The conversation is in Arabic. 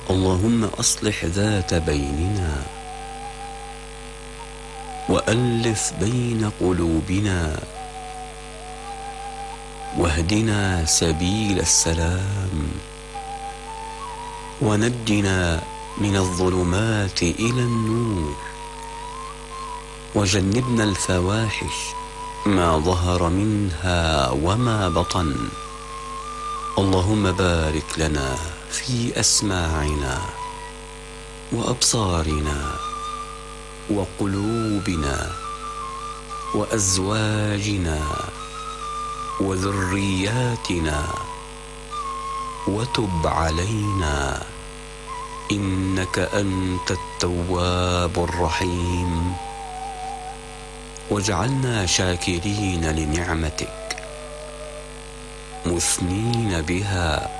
اللهم أصلح ذات بيننا وألف بين قلوبنا واهدنا سبيل السلام ونجنا من الظلمات إلى النور وجنبنا الفواحش ما ظهر منها وما بطن. اللهم بارك لنا في أسماعنا وأبصارنا وقلوبنا وأزواجنا وذرياتنا وتب علينا إنك أنت التواب الرحيم واجعلنا شاكرين لنعمتك مثنين بها